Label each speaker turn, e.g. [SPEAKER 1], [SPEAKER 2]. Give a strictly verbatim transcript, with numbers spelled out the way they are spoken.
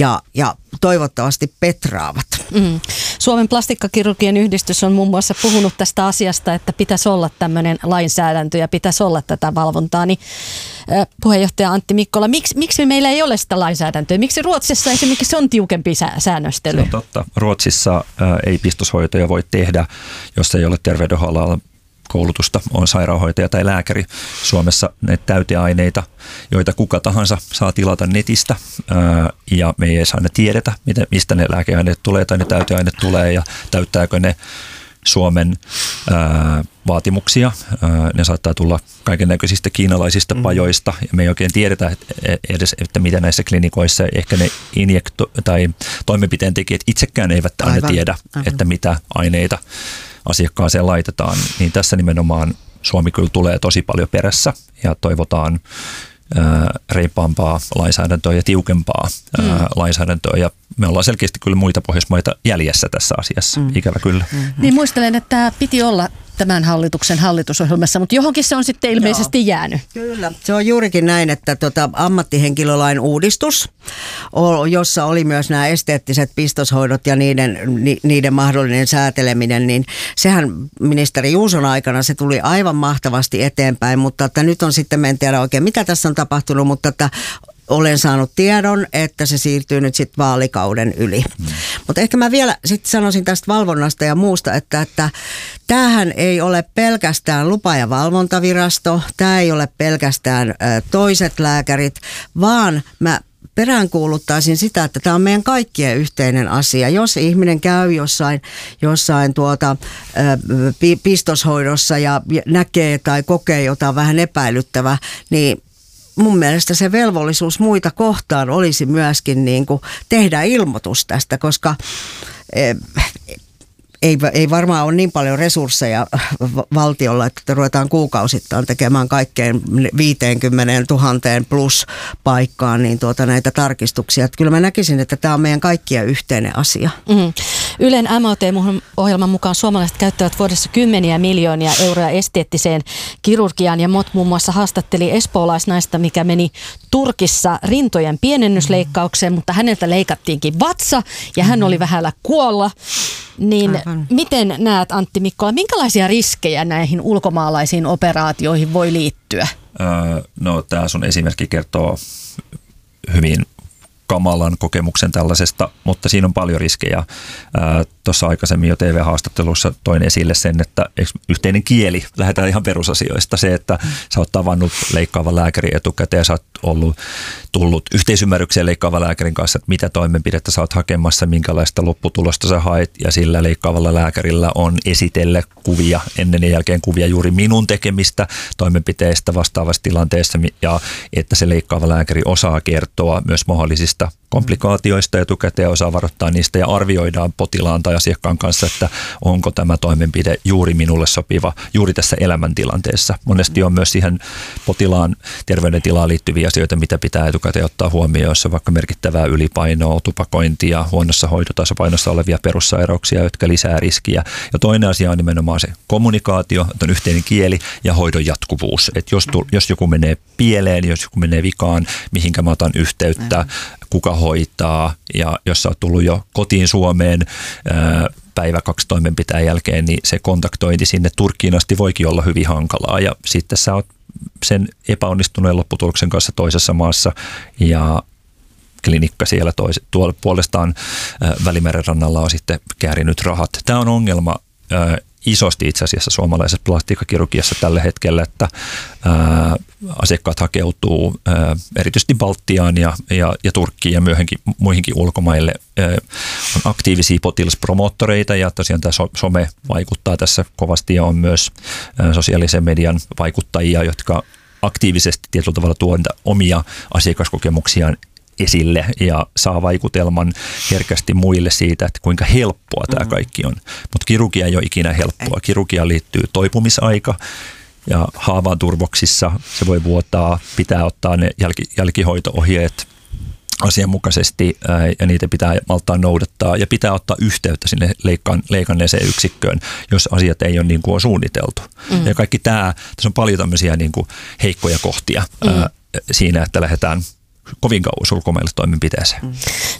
[SPEAKER 1] ja, ja toivottavasti petraavat.
[SPEAKER 2] Mm. Suomen plastikkakirurgien yhdistys on muun muassa puhunut tästä asiasta, että pitäisi olla tämmöinen lainsäädäntö ja pitäisi olla tätä valvontaa. Niin, äh, puheenjohtaja Antti Mikkola, miksi, miksi meillä ei ole sitä lainsäädäntöä? Miksi Ruotsissa esimerkiksi on tiukempi sä- säännöstely?
[SPEAKER 3] Se on totta. Ruotsissa äh, ei pistoshoitoja voi tehdä, jos ei ole terveydenhuollolla koulutusta, on sairaanhoitaja tai lääkäri. Suomessa näitä täyteaineita, joita kuka tahansa saa tilata netistä, ää, ja me ei edes aina tiedetä, miten, mistä ne lääkeaineet tulee tai ne täyteaineet tulee ja täyttääkö ne Suomen ää, vaatimuksia. Ää, ne saattaa tulla kaikennäköisistä kiinalaisista mm. pajoista ja me ei oikein tiedetä et, edes, että mitä näissä klinikoissa ehkä ne injekto- tai toimenpiteen tekijät itsekään eivät aina aivan, tiedä, aivan. että mitä aineita asiakkaaseen laitetaan, niin tässä nimenomaan Suomi kyllä tulee tosi paljon perässä ja toivotaan ää, reippaampaa lainsäädäntöä ja tiukempaa ää, mm. lainsäädäntöä ja me ollaan selkeästi kyllä muita Pohjoismaita jäljessä tässä asiassa, mm. ikävä kyllä. Mm-hmm.
[SPEAKER 2] Niin muistelen, että tämä piti olla tämän hallituksen hallitusohjelmassa, mutta johonkin se on sitten ilmeisesti Joo. jäänyt.
[SPEAKER 1] Kyllä, se on juurikin näin, että tota, ammattihenkilölain uudistus, jossa oli myös nämä esteettiset pistoshoidot ja niiden, ni, niiden mahdollinen sääteleminen, niin sehän ministeri Juuson aikana se tuli aivan mahtavasti eteenpäin, mutta että nyt on sitten, en tiedä oikein mitä tässä on tapahtunut, mutta että olen saanut tiedon, että se siirtyy nyt sitten vaalikauden yli. Mm. Mutta ehkä mä vielä sitten sanoisin tästä valvonnasta ja muusta, että, että tämähän ei ole pelkästään lupa- ja valvontavirasto, tämä ei ole pelkästään ä, toiset lääkärit, vaan mä peräänkuuluttaisin sitä, että tämä on meidän kaikkien yhteinen asia. Jos ihminen käy jossain, jossain tuota, ä, pistoshoidossa ja näkee tai kokee jotain vähän epäilyttävää, niin mun mielestä se velvollisuus muita kohtaan olisi myöskin niin kuin tehdä ilmoitus tästä, koska ei, ei varmaan ole niin paljon resursseja valtiolla, että ruvetaan kuukausittain tekemään kaikkeen viisikymmentätuhatta plus paikkaan niin tuota näitä tarkistuksia. Että kyllä mä näkisin, että tämä on meidän kaikkien yhteinen asia. Mm-hmm.
[SPEAKER 2] Ylen M O T-ohjelman mukaan suomalaiset käyttävät vuodessa kymmeniä miljoonia euroja esteettiseen kirurgiaan ja M O T muun muassa haastatteli espoolaisnaista, mikä meni Turkissa rintojen pienennysleikkaukseen, mutta häneltä leikattiinkin vatsa ja hän oli vähällä kuolla. Niin Aivan. Miten näet, Antti Mikkola, minkälaisia riskejä näihin ulkomaalaisiin operaatioihin voi liittyä?
[SPEAKER 3] Öö, no tämä sun esimerkki kertoo hyvin kamalan kokemuksen tällaisesta, mutta siinä on paljon riskejä. Tuossa aikaisemmin jo T V-haastattelussa toin esille sen, että yhteinen kieli, lähdetään ihan perusasioista. Se, että sä oot tavannut leikkaavan lääkärin etukäteen ja sä oot ollut, tullut yhteisymmärrykseen leikkaavan lääkärin kanssa, että mitä toimenpidettä sä oot hakemassa, minkälaista lopputulosta sä haet ja sillä leikkaavalla lääkärillä on esitellä kuvia, ennen ja jälkeen kuvia juuri minun tekemistä toimenpiteistä vastaavassa tilanteessa ja että se leikkaava lääkäri osaa kertoa myös mahdollisista komplikaatioista etukäteen, osaa varoittaa niistä ja arvioidaan potilaan tai asiakkaan kanssa, että onko tämä toimenpide juuri minulle sopiva juuri tässä elämäntilanteessa. Monesti on myös siihen potilaan terveydentilaan liittyviä asioita, mitä pitää etukäteen ottaa huomioon, jos on vaikka merkittävää ylipainoa, tupakointia, huonossa hoitotasapainossa olevia perussairauksia, jotka lisää riskiä. Ja toinen asia on nimenomaan se kommunikaatio, että on yhteinen kieli ja hoidon jatkuvuus. Että jos, jos joku menee pieleen, jos joku menee vikaan, mihinkä mä otan yhteyttä, kuka hoitaa ja jos sä oot tullut jo kotiin Suomeen ää, päivä kaksi toimenpiteen jälkeen, niin se kontaktointi sinne Turkkiin asti voikin olla hyvin hankalaa ja sitten sä oot sen epäonnistuneen lopputuloksen kanssa toisessa maassa ja klinikka siellä tois, tuolla puolestaan ää, Välimeren rannalla on sitten käärinyt rahat. Tämä on ongelma ää, isosti itse asiassa suomalaisessa plastiikkakirurgiassa tällä hetkellä, että ää, asiakkaat hakeutuu ää, erityisesti Baltiaan ja, ja, ja Turkkiin ja myöhemmin muihinkin ulkomaille. Ää, on aktiivisia potilaspromoottoreita ja tosiaan tämä some vaikuttaa tässä kovasti ja on myös ää, sosiaalisen median vaikuttajia, jotka aktiivisesti tietyllä tavalla tuovat omia asiakaskokemuksiaan esille ja saa vaikutelman herkästi muille siitä, että kuinka helppoa tämä kaikki on. Mutta kirurgia ei ole ikinä helppoa. Kirurgiaan liittyy toipumisaika ja haavan turvoksissa se voi vuotaa, pitää ottaa ne jälki, jälkihoito-ohjeet asianmukaisesti ää, ja niitä pitää malttaa noudattaa ja pitää ottaa yhteyttä sinne leikkaan, leikanneeseen yksikköön, jos asiat ei ole niin kuin on suunniteltu. Mm. Ja kaikki tämä, tässä on paljon tämmöisiä niin kuin heikkoja kohtia mm. ää, siinä, että lähdetään kovin kauas ulkomaille toimenpiteeseen.